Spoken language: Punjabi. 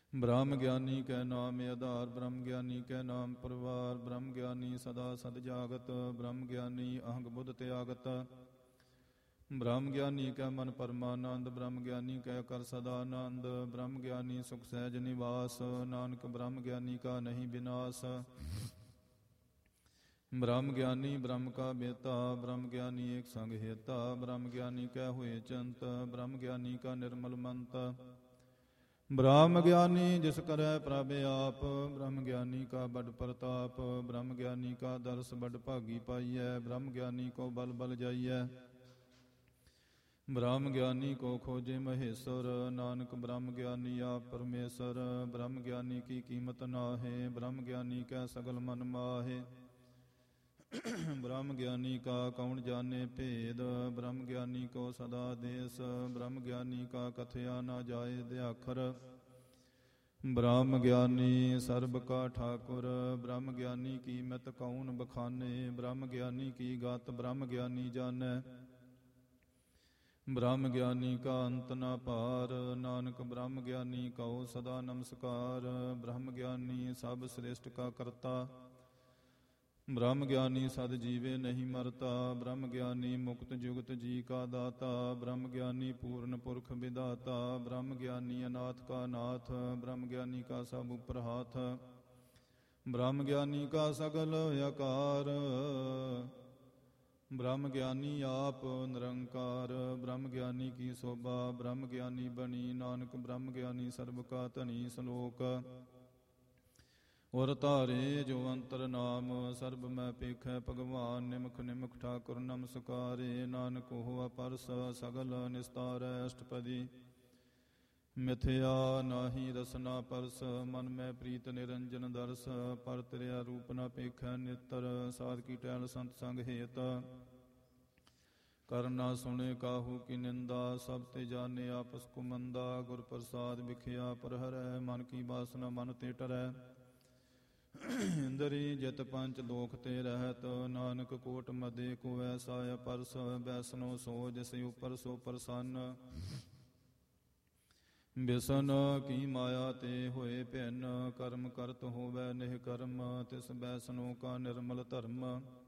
ਬ੍ਰਹਮ ਗਿਆਨੀ ਕੈ ਨਾਮ ਆਧਾਰ, ਬ੍ਰਹਮ ਗਿਆਨੀ ਕੈ ਨਾਮ ਪਰਿਵਾਰ, ਬ੍ਰਹਮ ਗਿਆਨੀ ਸਦਾ ਸਦ ਜਾਗਤ, ਬ੍ਰਹਮ ਗਿਆਨੀ ਅਹੰਗ ਬੁੱਧ ਤਿਆਗਤ, ਬ੍ਰਹਮ ਗਿਆਨੀ ਕੈ ਮਨ ਪਰਮਾਨੰਦ, ਬ੍ਰਹਮ ਗਿਆਨੀ ਕੈ ਕਰ ਸਦਾ ਆਨੰਦ, ਬ੍ਰਹਮ ਗਿਆਨੀ ਸੁਖ ਸਹਿਜ ਨਿਵਾਸ, ਨਾਨਕ ਬ੍ਰਹਮ ਗਿਆਨੀ ਕਾ ਨਹੀਂ ਬਿਨਾਸ਼। ਬ੍ਰਹਮ ਗਿਆਨੀ ਬ੍ਰਹਮ ਕਾ ਬੇਤਾ, ਬ੍ਰਹਮ ਗਿਆਨੀ ਏਕ ਸੰਗ ਹੇਤਾ, ਬ੍ਰਹਮ ਗਿਆਨੀ ਕੈ ਹੋਏ ਚੰਤ, ਬ੍ਰਹਮ ਗਿਆਨੀ ਕਾ ਨਿਰਮਲ ਮੰਤ, ਬ੍ਰਹਮ ਗਿਆਨੀ ਜਿਸ ਕਰੈ ਪ੍ਰਭ ਆਪ, ਬ੍ਰਹਮ ਗਿਆਨੀ ਕਾ ਬੜ ਪ੍ਰਤਾਪ, ਬ੍ਰਹਮ ਗਿਆਨੀ ਕਾ ਦਰਸ ਬੜ ਭਾਗੀ ਪਾਈਐ, ਬ੍ਰਹਮ ਗਿਆਨੀ ਕੋ ਬਲ ਬਲ ਜਾਈਐ, ਬ੍ਰਹਮ ਗਿਆਨੀ ਕੋ ਖੋਜੇ ਮਹੇਸ਼ਰ, ਨਾਨਕ ਬ੍ਰਹਮ ਗਿਆਨੀ ਆਪ ਪਰਮੇਸ਼ਰ, ਬ੍ਰਹਮ ਗਿਆਨੀ ਕੀ ਕੀਮਤ ਨਾਹੇ, ਬ੍ਰਹਮ ਗਿਆਨੀ ਕੈ ਸਗਲ ਮਨ ਮਾਹੇ, ਬ੍ਰਹਮ ਗਿਆਨੀ ਕਾ ਕੌਣ ਜਾਣੇ ਭੇਦ, ਬ੍ਰਹਮ ਗਿਆਨੀ ਕੋ ਸਦਾ ਦੇਸ, ਬ੍ਰਹਮ ਗਿਆਨੀ ਕਾ ਕਥਿਆ ਨਾ ਜਾਏ ਦਿਆਖਰ, ਬ੍ਰਹਮ ਗਿਆਨੀ ਸਰਬ ਕਾ ਠਾਕੁਰ, ਬ੍ਰਹਮ ਗਿਆਨੀ ਕੀ ਮਿਤ ਕੌਣ ਬਖਾਨੇ, ਬ੍ਰਹਮ ਗਿਆਨੀ ਕੀ ਗਤ ਬ੍ਰਹਮ ਗਿਆਨੀ ਜਾਣੈ, ਬ੍ਰਹਮ ਗਿਆਨੀ ਕਾ ਅੰਤ ਨਾ ਪਾਰ, ਨਾਨਕ ਬ੍ਰਹਮ ਗਿਆਨੀ ਕਉ ਸਦਾ ਨਮਸਕਾਰ, ਬ੍ਰਹਮ ਗਿਆਨੀ ਸਭ ਸ੍ਰਿਸ਼ਟ ਕਾ ਕਰਤਾ, ਬ੍ਰਹਮ ਗਿਆਨੀ ਸਦ ਜੀਵੇ ਨਹੀਂ ਮਰਤਾ, ਬ੍ਰਹਮ ਗਿਆਨੀ ਮੁਕਤ ਜੁਗਤ ਜੀ ਕਾ ਦਾਤਾ, ਬ੍ਰਹਮ ਗਿਆਨੀ ਪੂਰਨ ਪੁਰਖ ਵਿਦਾਤਾ, ਬ੍ਰਹਮ ਗਿਆਨੀ ਅਨਾਥ ਕਾ ਨਾਥ, ਬ੍ਰਹਮ ਗਿਆਨੀ ਕਾ ਸਭ ਉਪਰ ਹਾਥ, ਬ੍ਰਹਮ ਗਿਆਨੀ ਕਾ ਸਗਲ ਆਕਾਰ, ਬ੍ਰਹਮ ਗਿਆਨੀ ਆਪ ਨਿਰੰਕਾਰ, ਬ੍ਰਹਮ ਗਿਆਨੀ ਕੀ ਸੋਭਾ ਬ੍ਰਹਮ ਗਿਆਨੀ ਬਣੀ, ਨਾਨਕ ਬ੍ਰਹਮ ਗਿਆਨੀ ਸਰਬ ਕਾ ਧਨੀ। ਸ਼ਲੋਕ ਔਰ ਧਾਰੇ ਜੋ ਅੰਤਰ ਨਾਮ, ਸਰਬ ਮੈਂ ਪੇਖੈ ਭਗਵਾਨ, ਨਿਮਖ ਨਿਮਖ ਠਾਕੁਰ ਨਮਸਕਾਰੇ, ਨਾਨਕ ਹੋਆ ਪਰਸ ਸਗਲ ਨਿਸਤਾਰੈ, ਅਸ਼ਟਪਦੀ ਮਿਥਿਆ ਨਾਹੀ ਰਸਨਾ ਪਰਸ, ਮਨ ਮੈਂ ਪ੍ਰੀਤ ਨਿਰੰਜਨ ਦਰਸ, ਪਰ ਤੇਰਿਆ ਰੂਪ ਨ ਪੇਖੈ ਨੇਤਰ, ਸਾਧ ਕੀ ਟਹਿਲ ਸੰਤ ਸੰਗ ਹੇਤ, ਕਰ ਨਾ ਸੁਣੇ ਕਾਹੂ ਕੀ ਨਿੰਦਾ, ਸਭ ਤੇ ਜਾਣੇ ਆਪਸ ਕੋ ਮੰਦਾ, ਗੁਰ ਪ੍ਰਸਾਦ ਵਿਖਿਆ ਪਰ ਹਰੈ, ਮਨ ਕੀ ਬਾਸਨਾ ਮਨ ਤੇ ਟਰੈ, ਇੰਦਰੀ ਜਿਤ ਪੰਚ ਲੋਕ ਤੇ ਰਹਿਤ, ਨਾਨਕ ਕੋਟ ਮਦੇ ਕੋ ਐਸਾ ਪਰਸ, ਬੈਸਨੋ ਸੋ ਜਿਸ ਉਪਰ ਸੋ ਪ੍ਰਸੰਨ, ਬਿਸਨ ਕੀ ਮਾਇਆ ਤੇ ਹੋਏ ਭਿੰਨ, ਕਰਮ ਕਰਤ ਹੋਵੈ ਨਿਹ ਕਰਮ, ਤਿਸ ਬੈਸਨੋ ਕਾ ਨਿਰਮਲ ਧਰਮ,